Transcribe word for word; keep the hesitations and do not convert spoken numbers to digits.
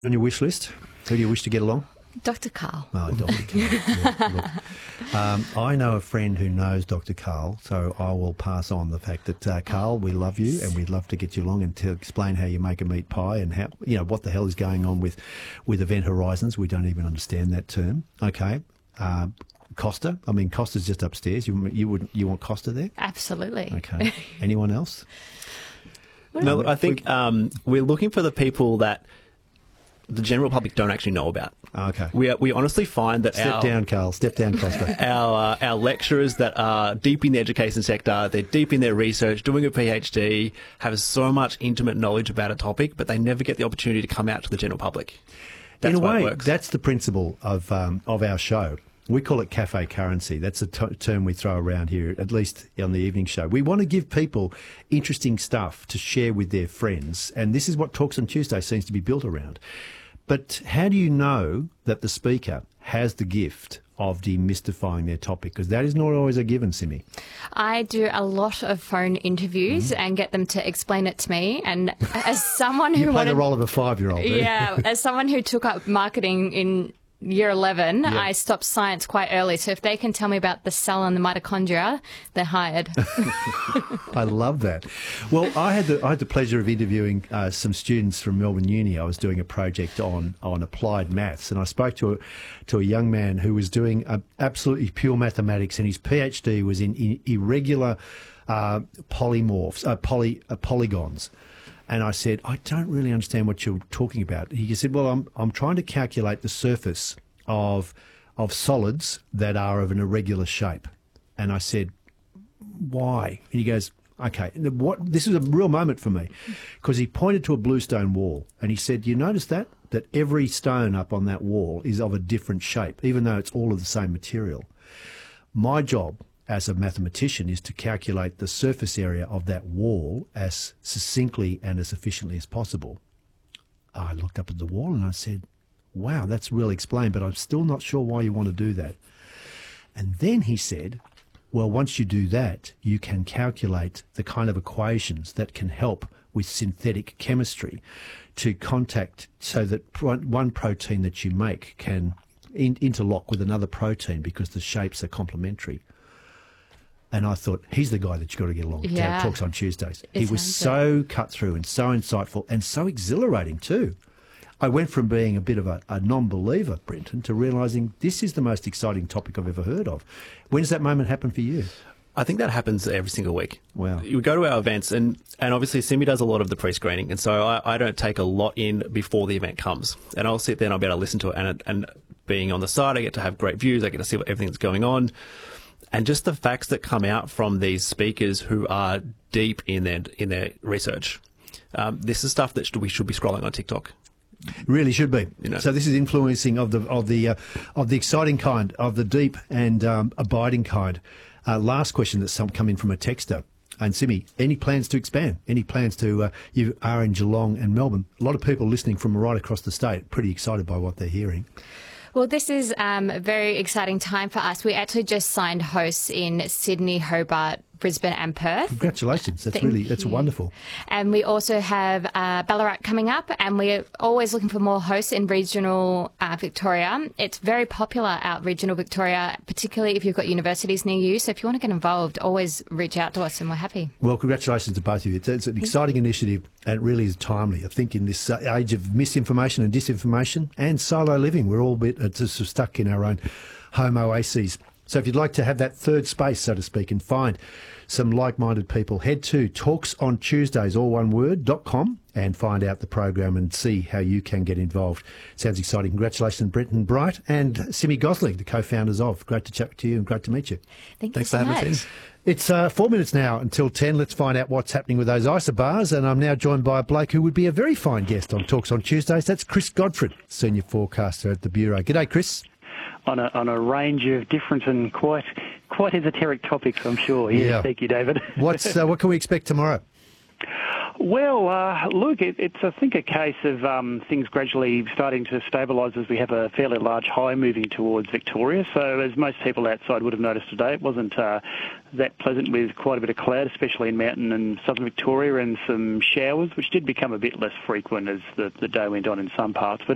On your wish list, who do you wish to get along? Doctor Karl. Oh, Doctor Karl. Yeah, look, um, I know a friend who knows Doctor Karl, so I will pass on the fact that, uh, Karl, we love you and we'd love to get you along and to explain how you make a meat pie and how, you know, what the hell is going on with, with Event Horizons. We don't even understand that term. Okay. Uh, Costa? I mean, Costa's just upstairs. You, you, would, you want Costa there? Absolutely. Okay. Anyone else? No, I think um, we're looking for the people that the general public don't actually know about. Okay. We we honestly find that Step our, down, Karl. Step down, Costa. our uh, our lecturers that are deep in the education sector, they're deep in their research, doing a PhD, have so much intimate knowledge about a topic, but they never get the opportunity to come out to the general public. That's in a why way, it works. that's the principle of um, of our show. We call it cafe currency. That's a t- term we throw around here, at least on the evening show. We want to give people interesting stuff to share with their friends, and this is what Talks on Tuesday seems to be built around. But how do you know that the speaker has the gift of demystifying their topic? Because that is not always a given, Simi. I do a lot of phone interviews mm-hmm. and get them to explain it to me. And as someone who you play wanted, the role of a five-year-old. Yeah, as someone who took up marketing in year eleven, yeah. I stopped science quite early. So if they can tell me about the cell and the mitochondria, they're hired. I love that. Well, I had the I had the pleasure of interviewing uh, some students from Melbourne Uni. I was doing a project on on applied maths, and I spoke to a, to a young man who was doing uh, absolutely pure mathematics, and his PhD was in, in irregular uh, polymorphs, uh, poly uh, polygons. And I said, I don't really understand what you're talking about. He said, well, I'm I'm trying to calculate the surface of of solids that are of an irregular shape. And I said, why? And he goes, okay, what? This is a real moment for me, because he pointed to a bluestone wall and he said, you notice that? That every stone up on that wall is of a different shape, even though it's all of the same material. My job as a mathematician is to calculate the surface area of that wall as succinctly and as efficiently as possible. I looked up at the wall and I said, wow, that's well explained, but I'm still not sure why you want to do that. And then he said, well, once you do that, you can calculate the kind of equations that can help with synthetic chemistry to contact so that one protein that you make can in interlock with another protein because the shapes are complementary. And I thought, he's the guy that you've got to get along. Yeah. Talks on Tuesdays. It he was so cut through and so insightful and so exhilarating too. I went from being a bit of a, a non-believer, Brenton, to realising this is the most exciting topic I've ever heard of. When does that moment happen for you? I think that happens every single week. Wow. We go to our events, and, and obviously Simi does a lot of the pre-screening, and so I, I don't take a lot in before the event comes. And I'll sit there and I'll be able to listen to it, and, and being on the side, I get to have great views, I get to see what everything that's going on. And just the facts that come out from these speakers who are deep in their in their research. Um, this is stuff that should, we should be scrolling on TikTok. Really should be. You know. So this is influencing of the of the uh, of the exciting kind, of the deep and um, abiding kind. Uh, last question that's come in from a texter. And Simi, any plans to expand? Any plans to? Uh, you are in Geelong and Melbourne. A lot of people listening from right across the state, pretty excited by what they're hearing. Well, this is um, a very exciting time for us. We actually just signed hosts in Sydney, Hobart, Brisbane and Perth. Congratulations. That's Thank really, that's you. wonderful. And we also have uh, Ballarat coming up, and we're always looking for more hosts in regional uh, Victoria. It's very popular out regional Victoria, particularly if you've got universities near you. So if you want to get involved, always reach out to us and we're happy. Well, congratulations to both of you. It's, it's an exciting initiative and it really is timely. I think in this age of misinformation and disinformation and solo living, we're all a bit uh, just stuck in our own home oases. So if you'd like to have that third space, so to speak, and find some like-minded people, head to talks on tuesdays, all one word, dot com and find out the program and see how you can get involved. Sounds exciting. Congratulations, Brenton Bright and Simi Gosling, the co-founders of. Great to chat to you and great to meet you. Thank Thanks you so for having much. us in. It's uh, four minutes now until ten. Let's find out what's happening with those isobars. And I'm now joined by a bloke who would be a very fine guest on Talks on Tuesdays. That's Chris Godfrey, Senior Forecaster at the Bureau. G'day, Chris. On a, on a range of different and quite quite esoteric topics, I'm sure. Yes, Yeah. Thank you, David. What's uh, what can we expect tomorrow? Well, uh, look, it, it's, I think, a case of um, things gradually starting to stabilise as we have a fairly large high moving towards Victoria. So as most people outside would have noticed today, it wasn't uh, that pleasant with quite a bit of cloud, especially in mountain and southern Victoria, and some showers, which did become a bit less frequent as the, the day went on in some parts. But